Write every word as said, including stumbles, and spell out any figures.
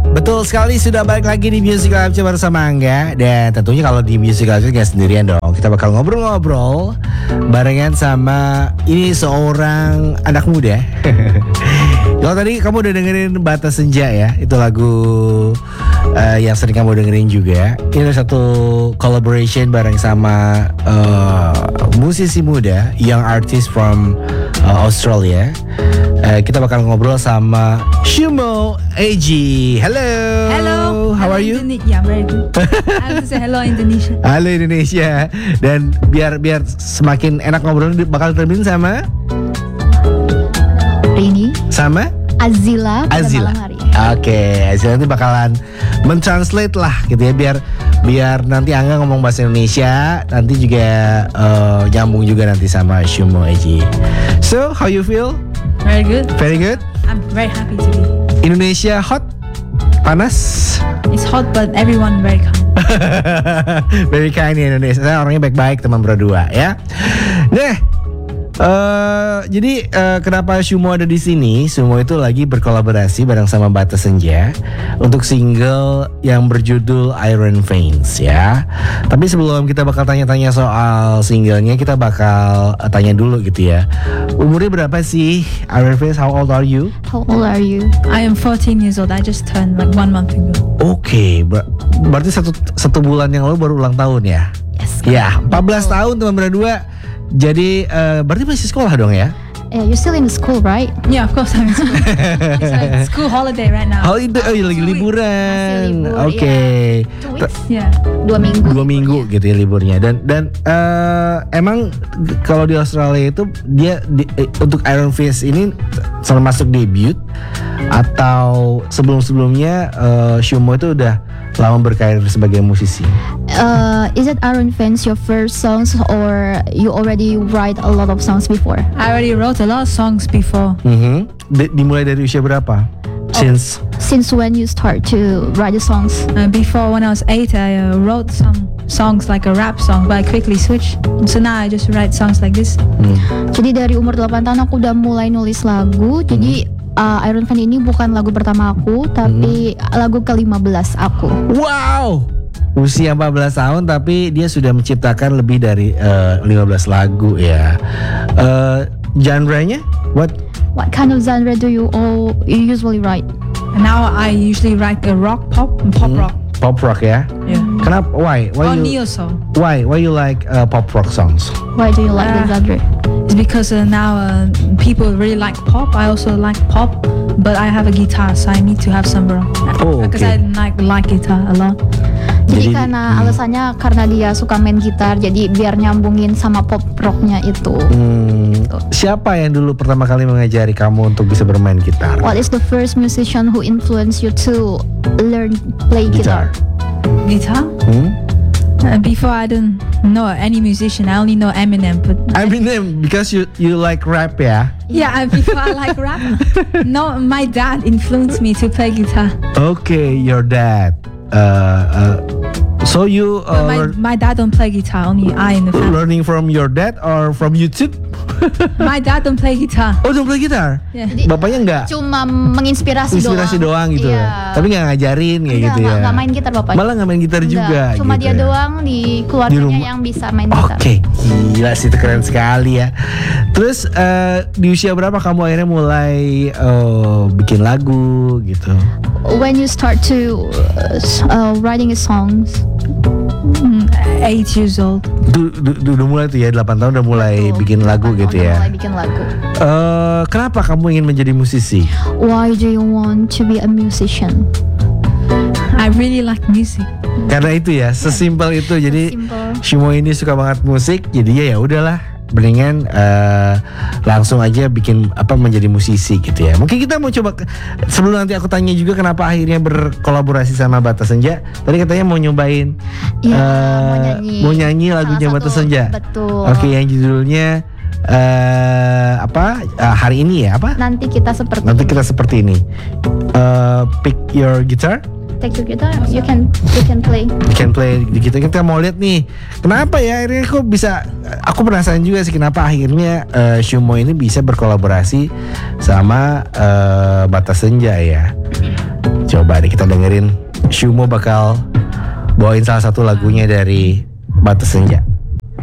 Betul sekali, sudah balik lagi di Music Live bersama Angga. Dan tentunya kalau di Music Live gak sendirian dong. Kita bakal ngobrol-ngobrol barengan sama ini seorang anak muda. Kalau tadi kamu udah dengerin Batas Senja ya, itu lagu uh, yang sering kamu dengerin juga. Ini ada satu collaboration bareng sama uh, musisi muda, young artist from uh, Australia. Uh, kita bakal ngobrol sama Shumo A G. Hello. Hello. How hello are you? Indone- yeah, very good. I want to say hello Indonesia. Halo Indonesia. Dan biar biar semakin enak ngobrol, bakal terbin sama Rini, sama Azila pada Azila. malam hari. Oke, Azila nanti bakalan mentranslate lah gitu ya, biar biar nanti Angga ngomong bahasa Indonesia, nanti juga uh, nyambung juga nanti sama Shumo A G. So, how you feel? Very good. Very good. I'm very happy to be. Indonesia hot? Panas? It's hot but everyone very kind. Very kind ya Indonesia. Saya orangnya baik-baik, teman berdua ya. Nah, Uh, jadi uh, kenapa Shumo ada di sini? Shumo itu lagi berkolaborasi bareng sama Batas Senja untuk single yang berjudul Iron Veins ya. Tapi sebelum kita bakal tanya-tanya soal singlenya, kita bakal uh, tanya dulu gitu ya. Umurnya berapa sih Iron Veins? How old are you? How old are you? I am fourteen years old. I just turned like one month ago. Oke, okay, ber- berarti satu satu bulan yang lalu baru ulang tahun ya? Yes. Ya, empat belas tahun teman berdua. Jadi uh, berarti masih sekolah dong ya? Yeah, you're still in school, right? Yeah, of course I'm in school. It's like school holiday right now. Oh itu, oh iya lagi Two weeks. liburan. Masih libur, Oke. Two weeks. Yeah. Dua minggu. Dua minggu gitu ya liburnya. Dan dan uh, emang g- kalau di Australia itu dia di, eh, untuk Iron Fist ini termasuk debut atau sebelum-sebelumnya uh, Shumo itu udah lama berkarir sebagai musisi. Uh, is it Iron Fence your first songs or you already write a lot of songs before? I already wrote a lot of songs before. Mhm. Di- dimulai dari usia berapa? Since Since when you start to write the songs? Uh, before when I was eight, I uh, wrote some songs like a rap song, but I quickly switched. So now I just write songs like this. hmm. Jadi dari umur delapan tahun aku udah mulai nulis lagu. Jadi uh, Iron Fence ini bukan lagu pertama aku, tapi lagu ke lima belas aku. Wow. Usia empat belas tahun tapi dia sudah menciptakan lebih dari uh, lima belas lagu ya. Uh, genre-nya what? What kind of genre do you all you usually write? And now I usually write a rock, pop, and pop Hmm. rock. Pop rock ya. Yeah. Kenapa? Why? Why Or you neo soul. Why? Why you like uh, pop rock songs? Why do you like the Uh, genre? It's because uh, now uh, people really like pop. I also like pop, but I have a guitar, so I need to have some rock. Oh, Because okay. I like like guitar a lot. Jadi, Jadi, karena hmm. alasannya karena dia suka main gitar, jadi biar nyambungin sama pop rocknya itu. Hmm, siapa yang dulu pertama kali mengajari kamu untuk bisa bermain gitar? What is the first musician who influenced you to learn play guitar? Guitar? Hmm? Uh, before I didn't know any musician. I only know Eminem. But Eminem, because you you like rap ya? yeah, uh, before I like rap. No, my dad influenced me to play guitar. Okay, your dad. Uh, uh, so you But uh, my, lear- my dad don't play guitar. Only I in the family. learning from your dad or from YouTube? My dad don't play guitar. Oh, don't play gitar? Yeah. Jadi, Bapaknya enggak? Cuma menginspirasi Inspirasi doang, gitu. Iya. Tapi nggak ngajarin kayak Enggak, gitu ya. enggak, enggak main gitar bapaknya. Malah nggak main gitar Enggak, juga. Cuma gitu dia ya. doang di Di keluarganya rumah. yang bisa main Oke, gitar. gila sih, itu keren sekali ya. Terus eh, di usia berapa kamu akhirnya mulai eh, bikin lagu gitu? When you start to uh, s- uh, writing songs, Mm, eight years old. Du- du- du- Udah mulai tuh ya, delapan tahun udah mulai Betul, bikin lagu delapan gitu tahun ya. Mulai bikin lagu. Eh, kenapa kamu ingin menjadi musisi? Why do you want to be a musician? I really like music. Karena itu ya, sesimpel itu. Jadi Simple. Shumo ini suka banget musik, jadi ya udahlah, mendingan eh, langsung aja bikin apa menjadi musisi gitu ya. Mungkin kita mau coba ke- sebelum nanti aku tanya juga kenapa akhirnya berkolaborasi sama Batas Senja. Tadi katanya mau nyobain Iya, eh, mau nyanyi. mau nyanyi lagunya Salah Batas satu, Senja. betul. Oke, yang judulnya eh apa eh, hari ini ya apa? Nanti kita seperti Nanti ini. kita seperti ini. Eh, pick your guitar. Take your guitar, you can you can play. You can play di kita kita mau lihat nih kenapa ya akhirnya kok bisa, aku penasaran juga sih kenapa akhirnya eh, Shumo ini bisa berkolaborasi sama eh, Batas Senja ya. Coba deh kita dengerin. Shumo bakal bawain salah satu lagunya dari Batas Senja.